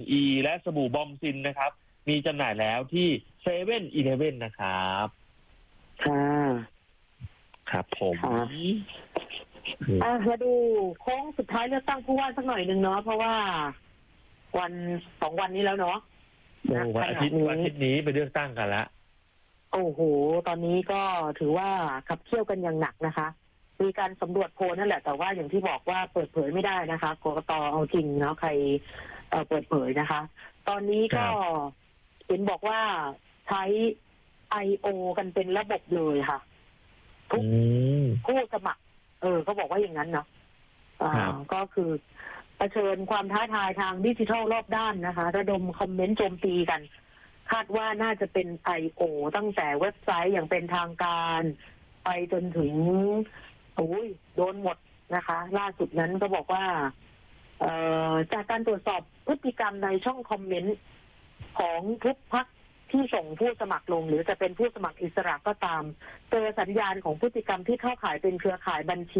อีและสบู่บอมซินนะครับมีจำหน่ายแล้วที่เซเว่นอีเลฟเว่นนะครับค่ะครับผมมาดูโค้งสุดท้ายเลือกตั้งผู้ว่าสักหน่อยหนึ่งเนาะเพราะว่า2 วันนี้แล้วเนาะวันอาทิตย์นี้ไปเลือกตั้งกันแล้วโอ้โหตอนนี้ก็ถือว่าขับเคี่ยวกันอย่างหนักนะคะมีการสำรวจโพลนั่นแหละแต่ว่าอย่างที่บอกว่าเปิดเผยไม่ได้นะคะกกตเอาจริงเนาะใครเปิดเผยนะคะ ตอนนี้ก็เห็นบอกว่าใช้ I.O. กันเป็นระบบเลยค่ะทุกผู้สมัครเขาบอกว่าอย่างนั้นเนาะก็คือเผชิญความท้าทายทางดิจิทัลรอบด้านนะคะระดมคอมเมนต์โจมตีกันคาดว่าน่าจะเป็น I.O. ตั้งแต่เว็บไซต์อย่างเป็นทางการไปจนถึงโดนหมดนะคะล่าสุดนั้นก็บอกว่าจากการตรวจสอบพฤติกรรมในช่องคอมเมนต์ของทุกพรรคที่ส่งผู้สมัครลงหรือจะเป็นผู้สมัครอิสระก็ตามเจอสัญญาณของพฤติกรรมที่เข้าข่ายเป็นเครือข่ายบัญชี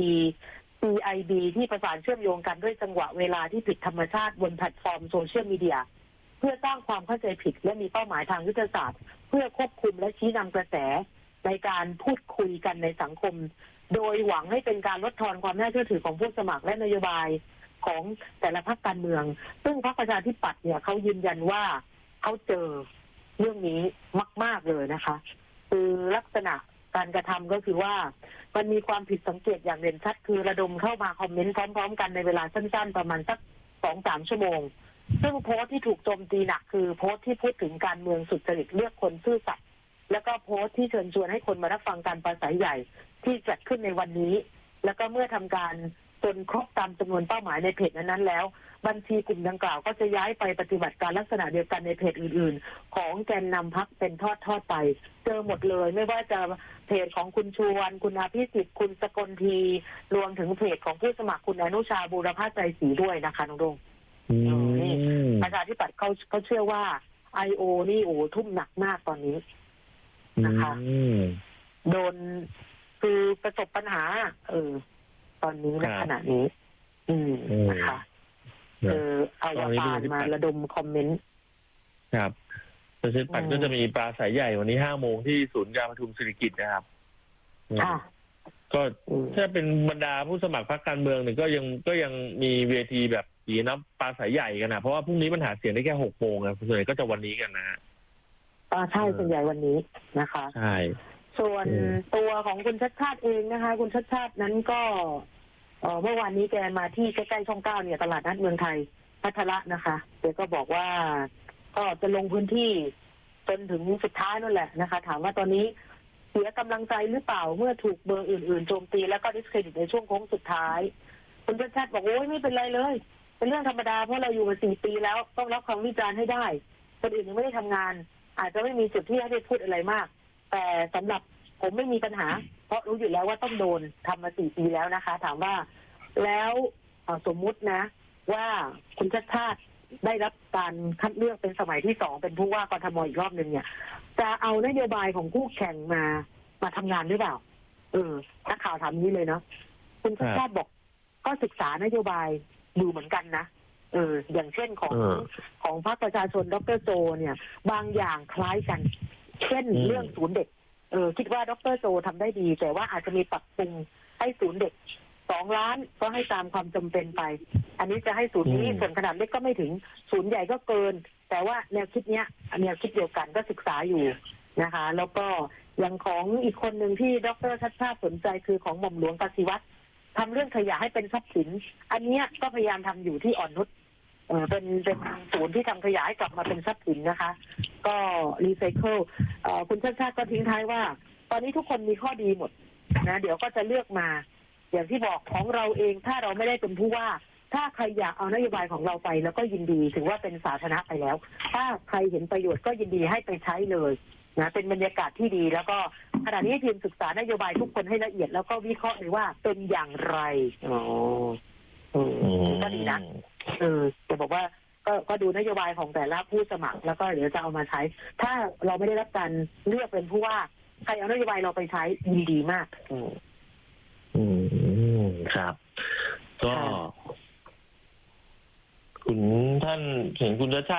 CID ที่ประสานเชื่อมโยงกันด้วยจังหวะเวลาที่ผิดธรรมชาติบนแพลตฟอร์มโซเชียลมีเดียเพื่อสร้างความเข้าใจผิดและมีเป้าหมายทางยุทธศาสตร์เพื่อควบคุมและชี้นำกระแสในการพูดคุยกันในสังคมโดยหวังให้เป็นการลดทอนความน่าเชื่อถือของผู้สมัครและนโยบายของแต่ละพรรคการเมืองซึ่งพรรคประชาธิปัตย์เนี่ยเขายืนยันว่าเขาเจอเรื่องนี้มากๆเลยนะคะคือลักษณะการกระทำก็คือว่ามันมีความผิดสังเกตอย่างเด่นชัดคือระดมเข้ามาคอมเมนต์พร้อมๆกันในเวลาสั้นๆประมาณสัก 2-3 ชั่วโมงซึ่งโพสต์ที่ถูกโจมตีหนักคือโพสต์ที่พูดถึงการเมืองสุจริตเลือกคนซื่อสัตย์แล้วก็โพสต์ที่เชิญชวนให้คนมารับฟังการปราศัยใหญ่ที่จัดขึ้นในวันนี้แล้วก็เมื่อทำการจนครบตามจำนวนเป้าหมายในเพจนั้นๆแล้วบัญชีกลุ่มดังกล่าวก็จะย้ายไปปฏิบัติการลักษณะเดียวกันในเพจอื่นๆของแกนนำพรรคเป็นทอดๆไปเจอหมดเลยไม่ว่าจะเพจของคุณชวนคุณอภิสิทธิ์คุณสกลทีรวมถึงเพจของผู้สมัครคุณอนุชาบูรพาใจศรีด้วยนะคะน้องดงนี่ประชาธิปัตย์เขาเชื่อว่า I.O. นี่ทุ่มหนักมากตอนนี้นะคะโดนคือประสบปัญหาตอนนี้ในขณะนี้นะคะเอาวามาระดมคอมเมนต์ครับประชาธิปัตย์ก็จะมีปราศัยใหญ่วันนี้5 โมงที่ศูนย์การประชุมเศรษฐกิจนะครับก็ถ้าเป็นบรรดาผู้สมัครพรรคการเมืองเนี่ยก็ยังมีเวทีแบบสีน้ำปราศัยใหญ่กันนะเพราะว่าพรุ่งนี้มันหาเสียงได้แค่6 โมงนะส่วนใหญ่ก็จะวันนี้กันนะใช่ส่วนใหญ่วันนี้นะคะใช่ส่วนตัวของคุณชัชชาติเองนะคะคุณชัชชาตินั้นก็เมื่อวานนี้แกมาที่ใกล้ๆช่อง 9เนี่ยตลาดนัดเมืองไทยพัทละนะคะแกก็บอกว่าก็จะลงพื้นที่จนถึงสุดท้ายนั่นแหละนะคะถามว่าตอนนี้เสียกำลังใจหรือเปล่าเมื่อถูกเบอร์อื่นๆโจมตีแล้วก็ดิสเครดิตในช่วงโค้งสุดท้ายคุณชัชชาติบอกโอ้ยไม่เป็นไรเลยเป็นเรื่องธรรมดาเพราะเราอยู่มา4 ปีแล้วต้องรับคำวิจารณ์ให้ได้คนอื่นยังไม่ได้ทำงานอาจจะไม่มีจุดที่ให้ได้พูดอะไรมากแต่สำหรับผมไม่มีปัญหาเพราะรู้อยู่แล้วว่าต้องโดนทำมา4 ปีแล้วนะคะถามว่าแล้วสมมุตินะว่าคุณชัชชาติได้รับการคัดเลือกเป็นสมัยที่2เป็นผู้ว่ากทมอีกรอบนึงเนี่ยจะเอานโยบายของคู่แข่งมาทำงานหรือเปล่านักข่าวถามนี้เลยเนาะคุณชัชชาติบอกก็ศึกษานโยบายอยู่เหมือนกันนะอย่างเช่นของพรรคประชาชนดร.โจเนี่ยบางอย่างคล้ายกันเช่นเรื่องศูนย์เด็กคิดว่าดร.โจทำได้ดีแต่ว่าอาจจะมีปรับปรุงให้ศูนย์เด็ก2 ล้านก็ให้ตามความจำเป็นไปอันนี้จะให้ศูนย์นี้ส่วนขนาดเล็กก็ไม่ถึงศูนย์ใหญ่ก็เกินแต่ว่าแนวคิดเนี้ยแนวคิดเดียวกันก็ศึกษาอยู่นะคะแล้วก็อย่างของอีกคนหนึ่งที่ดร.ชัชชาติสนใจคือของหม่อมหลวงกสิวัตรทำเรื่องขยะให้เป็นทรัพย์สินอันนี้ก็พยายามทำอยู่ที่อ่อนนุชเป็นศูนย์ที่ทำขยะให้กลับมาเป็นทรัพย์สินนะคะก็รีไซเคิลคุณชัชชาติก็ทิ้งท้ายว่าตอนนี้ทุกคนมีข้อดีหมดนะเดี๋ยวก็จะเลือกมาอย่างที่บอกของเราเองถ้าเราไม่ได้เป็นผู้ว่าถ้าใครอยากเอานโยบายของเราไปแล้วก็ยินดีถือว่าเป็นสาธารณะไปแล้วถ้าใครเห็นประโยชน์ก็ยินดีให้ไปใช้เลยนะเป็นบรรยากาศที่ดีแล้วก็ขณะนี้ทีมศึกษานโยบายทุกคนให้ละเอียดแล้วก็วิเคราะห์เลยว่าเป็นอย่างไรก็ดีนะจะบอกว่าก็ดูนโยบายของแต่ละผู้สมัครแล้วก็เดี๋ยวจะเอามาใช้ถ้าเราไม่ได้รับการเลือกเป็นผู้ว่าใครเอานโยบายเราไปใช้ยินดีมากครับก็คุณท่านเห็นคุณชัชชาติ